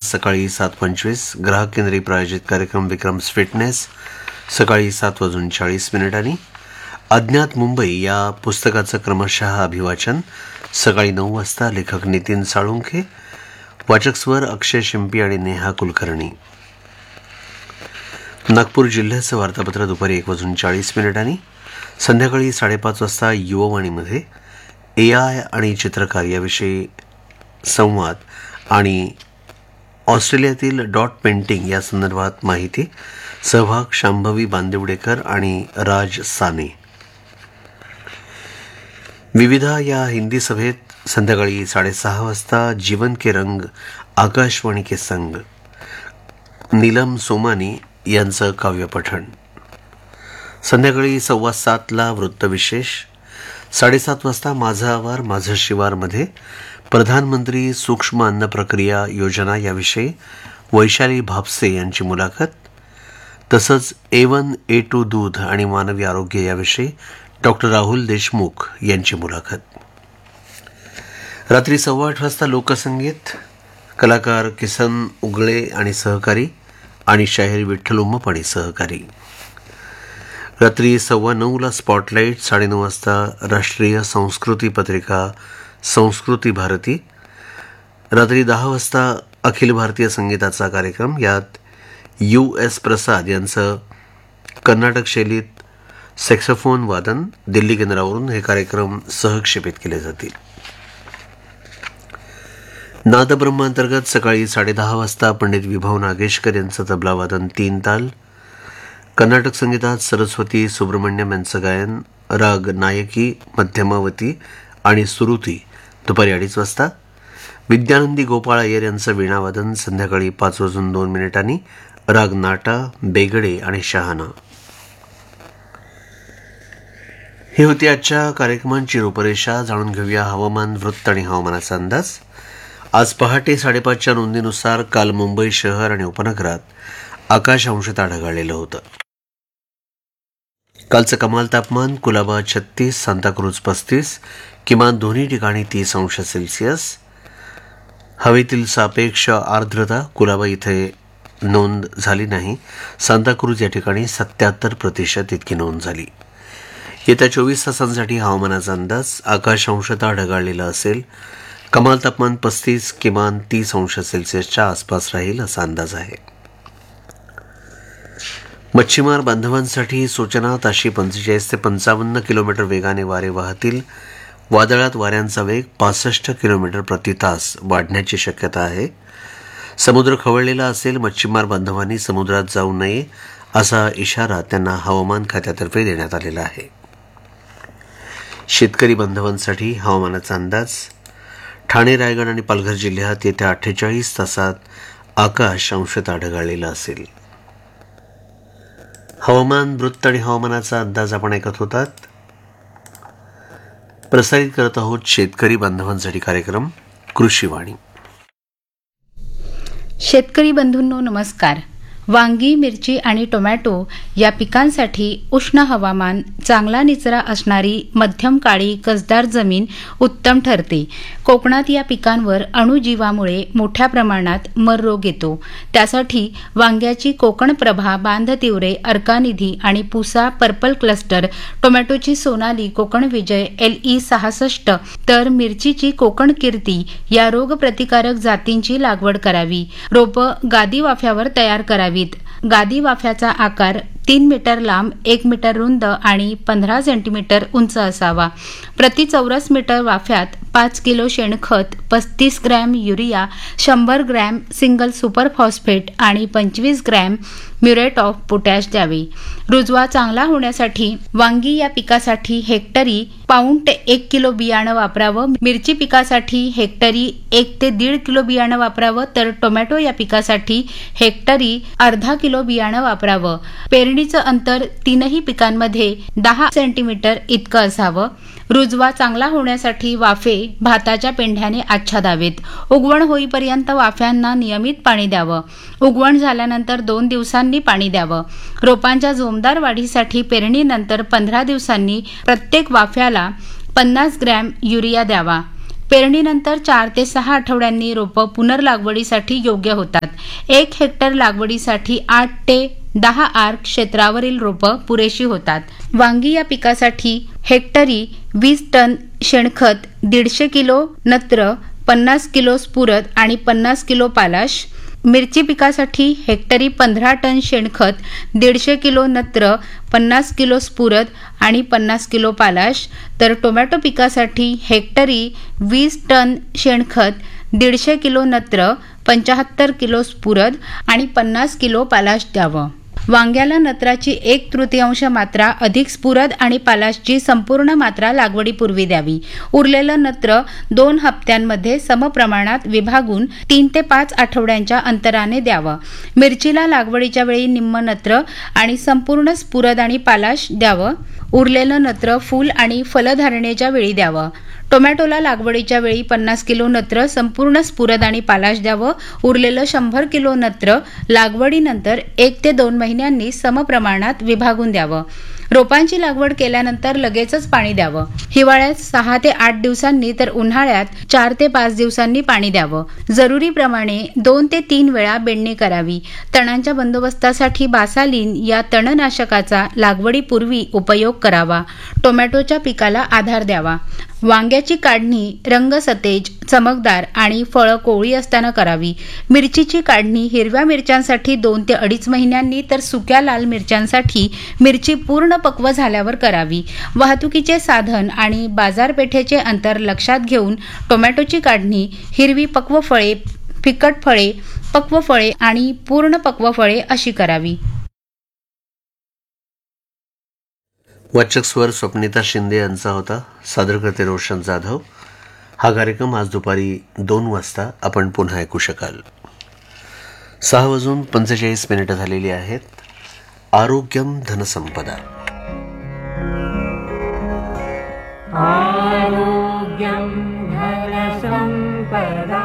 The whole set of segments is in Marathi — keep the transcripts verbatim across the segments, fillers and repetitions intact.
सकाळी सात पंचवीस. ग्राहक केंद्रीय प्रायोजित कार्यक्रम विक्रम्स फिटनेस सकाळी सात वाजून चाळीस मिनिटांनी. अज्ञात मुंबई या पुस्तकाचं क्रमशः अभिवाचन सकाळी नऊ वाजता. लेखक नितीन साळुंखे. वाचक स्वर अक्षय शिंपी आणि नेहा कुलकर्णी. नागपूर जिल्ह्याचं वार्तापत्र दुपारी एक वाजून चाळीस मिनिटांनी. संध्याकाळी साडेपाच वाजता युववाणीमध्ये ए आय आणि चित्रकार याविषयी संवाद आणि ऑस्ट्रेलियातील डॉट पेंटिंग या संदर्भात माहिती. सहभाग शांभवी बांदिवडेकर आणि राज साने. विविधा या हिंदी सभेत संध्याकाळी साडेसहा वाजता जीवन के रंग आकाशवाणी के संग नीलम सोमानी यांचं काव्यपठण. संध्याकाळी सव्वा सातला वृत्तविशेष. साडेसात वाजता माझा आवार माझं शिवारमध्ये प्रधानमंत्री सूक्ष्म अन्न प्रक्रिया योजना याविषयी वैशाली भापसे यांची मुलाखत. तसंच ए वन ए टू दूध आणि मानवी आरोग्य याविषयी डॉक्टर राहुल देशमुख यांची मुलाखत. रात्री सव्वा आठ वाजता लोकसंगीत. कलाकार किसन उगळे आणि सहकारी आणि शाहीर विठ्ठल उम्मप आणि सहकारी. रात्री सव्वा नऊला स्पॉटलाईट. साडेनऊ वाजता राष्ट्रीय संस्कृती पत्रिका संस्कृती भारती. रात्री दहा वाजता अखिल भारतीय संगीताचा कार्यक्रम. यात यू एस प्रसाद यांचं कर्नाटक शैलीत सॅक्सोफोन वादन. दिल्ली केंद्रावरून हे कार्यक्रम सहक्षेपित केले जातील. नादब्रह्मांतर्गत सकाळी साडेदहा वाजता पंडित विभव नागेशकर यांचं तबलावादन तीन ताल. कर्नाटक संगीतात सरस्वती सुब्रमण्यम यांचं गायन. राग नायकी, मध्यमावती आणि सुरुती दुपारी अडीच वाजता. विद्यानंदी गोपाळ अय्यर यांचं वीणावादन संध्याकाळी पाच वाजून दोन मिनिटांनी. राग नाटा, बेगडे आणि शहाणा. ही होती आजच्या कार्यक्रमांची रूपरेषा. जाणून घेऊया हवामान, वृत्त आणि हवामानाचा अंदाज. आज पहाटे साडेपाचच्या नोंदीनुसार काल मुंबई शहर आणि उपनगरात आकाश अंशतः ढगाळलेलं होतं. कालचं कमाल तापमान कुलाबा छत्तीस, सांताक्रूज पस्तीस, किमान दोन्ही ठिकाणी तीस अंश सेल्सिअस. हवेतील सापेक्ष आर्द्रता कुलाबा इथे नोंद झाली नाही. सांताक्रूज या ठिकाणी सत्याहत्तर प्रतिशत इतकी नोंद झाली. येत्या चोवीस तासांसाठी हवामानाचा अंदाज. आकाश अंशतः ढगाळलेलं असेल. कमाल तापमान पस्तीस, किमान तीस अंश सेल्सिअसच्या आसपास राहील असा अंदाज आहे. मच्छीमार बांधवांसाठी सूचना. ताशी पंचेचाळीस ते पंचावन्न किलोमीटर वेगाने वारे वाहतील. वादळात वाऱ्यांचा वेग पासष्ट किलोमीटर प्रति तास वाढण्याची शक्यता आहे. समुद्र खवळलेला असेल. मच्छीमार बांधवांनी समुद्रात जाऊ नये असा इशारा त्यांना हवामान खात्यातर्फे देण्यात आलेला आहे. शेतकरी बांधवांसाठी हवामानाचा अंदाज. ठाणे, रायगड आणि पालघर जिल्ह्यात येत्या अठ्ठेचाळीस तासात आकाश अंशतः ढगाळलेलं असेल. हवामान, वृत्त आणि हवामानाचा अंदाज आपण ऐकत होतात. प्रसारित करत आहोत शेतकरी बांधवांसाठी कार्यक्रम कृषीवाणी. शेतकरी बंधूंनो नमस्कार. वांगी, मिरची आणि टोमॅटो या पिकांसाठी उष्ण हवामान, चांगला निचरा असणारी मध्यम काळी कसदार जमीन उत्तम ठरते. कोकणात या पिकांवर अणुजीवामुळे मोठ्या प्रमाणात मर रोग येतो. त्यासाठी वांग्याची कोकण प्रभा, बांध तिवरे, अर्कानिधी आणि पुसा पर्पल क्लस्टर, टोमॅटोची सोनाली, कोकण विजय, एल ई सहासष्ट तर मिरचीची कोकण कीर्ती या रोगप्रतिकारक जातींची लागवड करावी. रोपं गादी वाफ्यावर तयार करावी. गादी वाफ्याचा आकार तीन मीटर लांब, एक मीटर रुंद आणि पंधरा सेंटीमीटर उंच असावा. प्रति चौरस मीटर वाफ्यात पाच किलो शेणखत, पस्तीस ग्रॅम युरिया, शंभर ग्रॅम सिंगल सुपर फॉस्फेट आणि पंचवीस ग्रॅम म्युरेट ऑफ पोटॅश द्यावे. रुजवा चांगला होण्यासाठी वांगी या पिकासाठी हेक्टरी पाऊण ते एक किलो बियाणं वापरावं. मिरची पिकासाठी हेक्टरी एक ते दीड किलो बियाणं वापरावं. तर टोमॅटो या पिकासाठी हेक्टरी अर्धा किलो बियाणं वापरावं. पेरणीचं अंतर तीनही पिकांमध्ये दहा सेंटीमीटर इतकं असावं. रुजवा चांगला होण्यासाठी वाफे भाताच्या पेंढ्याने आच्छादावेत. उगवण होईपर्यंत वाफ्यांना नियमित पाणी द्यावं. उगवण झाल्यानंतर दोन दिवसांनी पाणी द्यावं. रोपांच्या जोमदार वाढीसाठी पेरणीनंतर पंधरा दिवसांनी प्रत्येक वाफ्याला पन्नास ग्रॅम युरिया द्यावा. पेरणीनंतर चार ते सहा आठवड्यांनी रोपं पुनर्लागवडीसाठी योग्य होतात. एक हेक्टर लागवडीसाठी आठ ते दहा आर क्षेत्रावरील रोपं पुरेशी होतात. वांगी या पिकासाठी हेक्टरी वीस टन शेणखत, दीडशे किलो नत्र, पन्नास किलो स्फुरद आणि पन्नास किलो पालाश. मिरची पिकासाठी हेक्टरी पंधरा टन शेणखत, दीडशे किलो नत्र, पन्नास किलो स्फुरद आणि पन्नास किलो पालाश. तर टोमॅटो पिकासाठी हेक्टरी वीस टन शेणखत, दीडशे किलो नत्र, पंच्याहत्तर किलो स्फुरद आणि पन्नास किलो पालाश द्यावं. वांग्याला नत्राची एक तृतीयांश मात्रा अधिक स्फुरद आणि पालाशची संपूर्ण मात्रा लागवडीपूर्वी द्यावी. उरलेलं नत्र दोन हप्त्यांमध्ये समप्रमाणात विभागून तीन ते पाच आठवड्यांच्या अंतराने द्यावं. मिरचीला लागवडीच्या वेळी निम्म नत्र आणि संपूर्ण स्फुरद आणि पालाश द्यावं. उरलेलं नत्र फूल आणि फलधारणेच्या वेळी द्यावं. टोमॅटोला लागवडीच्या वेळी पन्नास किलो नत्र, संपूर्ण स्फुरद आणि पालाश द्यावं. उरलेलं शंभर किलो नत्र लागवडीनंतर एक ते दोन महिन्यांनी समप्रमाणात विभागून द्यावं. रोपांची लागवड केल्यानंतर लगेचच पाणी द्यावं. हिवाळ्यात सहा ते आठ दिवसांनी तर उन्हाळ्यात चार ते पाच दिवसांनी पाणी द्यावं. जरुरीप्रमाणे दोन ते तीन वेळा बेंडणी करावी. तणांच्या बंदोबस्तासाठी बासालिन या तणनाशकाचा लागवडीपूर्वी उपयोग करावा. टोमॅटोच्या पिकाला आधार द्यावा. वांग्याची काढणी रंगसतेज, चमकदार आणि फळं कोवळी असताना करावी. मिरचीची काढणी हिरव्या मिरच्यांसाठी दोन ते अडीच महिन्यांनी तर सुक्या लाल मिरच्यांसाठी मिरची पूर्ण पक्व झाल्यावर करावी. वाहतुकीचे साधन आणि बाजारपेठेचे अंतर लक्षात घेऊन टोमॅटोची काढणी हिरवी पक्व फळे, फिकट फळे, पक्व फळे आणि पूर्ण पक्व फळे अशी करावी. वाचक स्वर स्वप्निता शिंदे यांचा होता. सादर करते रोशन जाधव. हा कार्यक्रम आज दुपारी दोन वाजता आपण पुन्हा ऐकू शकाल. सहा वाजून पंचेचाळीस मिनिटं झालेली आहेत. आरोग्यम धनसंपदा. आरोग्यम धनसंपदा.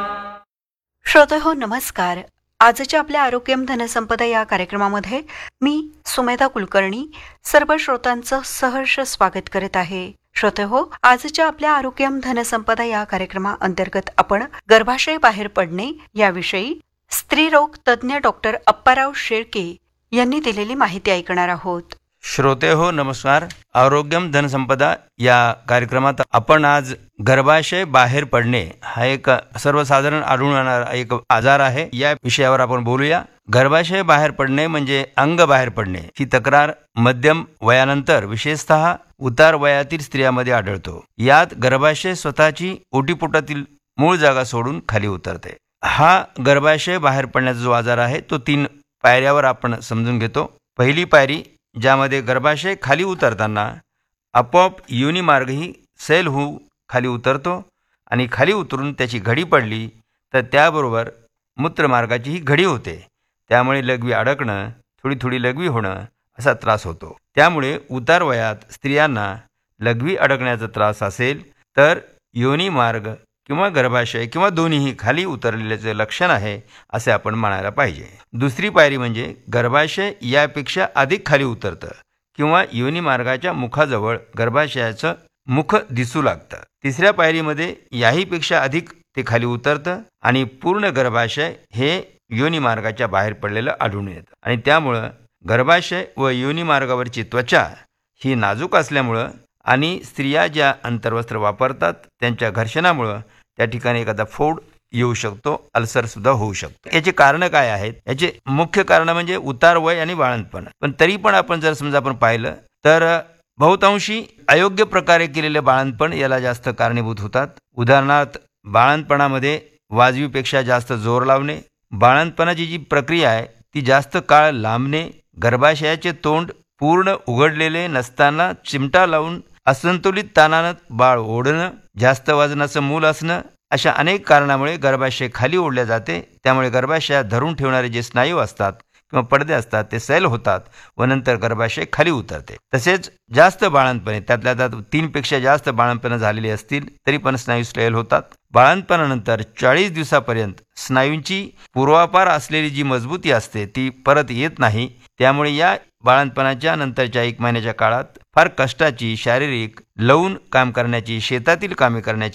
श्रोते हो नमस्कार. आजच्या आपल्या आरोग्यम धनसंपदा या कार्यक्रमामध्ये मी सुमेधा कुलकर्णी सर्व श्रोतांचं सहर्ष स्वागत करत आहे. श्रोते हो, आजच्या आपल्या आरोग्यम धनसंपदा या कार्यक्रमाअंतर्गत आपण गर्भाशय बाहेर पडणे याविषयी स्त्रीरोग तज्ज्ञ डॉक्टर अप्पाराव शेळके यांनी दिलेली माहिती ऐकणार आहोत. श्रोते हो नमस्कार. आरोग्यम धनसंपदा या कार्यक्रमात आपण आज गर्भाशय बाहेर पडणे हा एक सर्वसाधारण आढळून येणारा एक आजार आहे, या विषयावर आपण बोलूया. गर्भाशय बाहेर पडणे म्हणजे अंग बाहेर पडणे ही तक्रार मध्यम वयानंतर विशेषतः उतार वयातील स्त्रियांमध्ये आढळतो. यात गर्भाशय स्वतःची ओटीपोटातील मूळ जागा सोडून खाली उतरते. हा गर्भाशय बाहेर पडण्याचा जो आजार आहे तो तीन पायऱ्यावर आपण समजून घेतो. पहिली पायरी, ज्यामध्ये गर्भाशय खाली उतरताना आपोआप योनी मार्गही सैल होऊ खाली उतरतो आणि खाली उतरून त्याची घडी पडली तर त्याबरोबर मूत्रमार्गाची ही घडी होते. त्यामुळे लघवी अडकणं, थोडी थोडी लघवी होणं असा त्रास होतो. त्यामुळे उतार वयात स्त्रियांना लघवी अडकण्याचा त्रास असेल तर योनी मार्ग किंवा गर्भाशय किंवा दोन्हीही खाली उतरलेल्याचे लक्षण आहे असे आपण म्हणायला पाहिजे. दुसरी पायरी म्हणजे गर्भाशय यापेक्षा अधिक खाली उतरतं किंवा योनी मार्गाच्या मुखाजवळ गर्भाशयाचं मुख दिसू लागतं. तिसऱ्या पायरीमध्ये याहीपेक्षा अधिक ते खाली उतरतं आणि पूर्ण गर्भाशय हे योनी मार्गाच्या बाहेर पडलेलं आढळून येतं. आणि त्यामुळं गर्भाशय व योनी मार्गावरची त्वचा ही नाजूक असल्यामुळं आणि स्त्रिया ज्या अंतर्वस्त्र वापरतात त्यांच्या घर्षणामुळं त्या ठिकाणी एखादा फोड येऊ शकतो, अल्सर सुद्धा होऊ शकतो. याचे कारण काय आहेत? याचे मुख्य कारण म्हणजे उतार वय आणि बाळंतपण. पण तरी पण आपण जर समजा आपण पाहिलं तर बहुतांशी अयोग्य प्रकारे केलेले बाळंतपण याला जास्त कारणीभूत होतात. उदाहरणार्थ, बाळंतपणामध्ये वाजवीपेक्षा जास्त जोर लावणे, बाळंतपणाची जी प्रक्रिया आहे ती जास्त काळ लांबणे, गर्भाशयाचे तोंड पूर्ण उघडलेले नसताना चिमटा लावून असंतुलित ताणानं बाळ ओढणं, जास्त वजनाचं मूल असणं, अशा अनेक कारणामुळे गर्भाशय खाली ओढले जाते. त्यामुळे गर्भाशयात धरून ठेवणारे जे स्नायू असतात किंवा पडदे असतात ते सैल होतात व नंतर गर्भाशय खाली उतरते. तसेच जास्त बाळंतपणे, त्यातल्या त्यात तीनपेक्षा जास्त बाळंतपणं झालेली असतील तरी पण स्नायू सैल होतात. बाळंतपणानंतर चाळीस दिवसापर्यंत स्नायूंची पूर्वापार असलेली जी मजबूती असते ती परत येत नाही. त्यामुळे या बाळंतपणाच्या नंतरच्या एक महिन्याच्या काळात फार कष्टाची, शारीरिक, लवून काम करण्याची, शेतातील कामे करण्याची,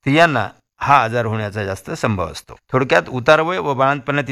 स्त्रियांना हा आजार होण्याचा जास्त संभव असतो. थोडक्यात उतारवय व बाळंतपणातील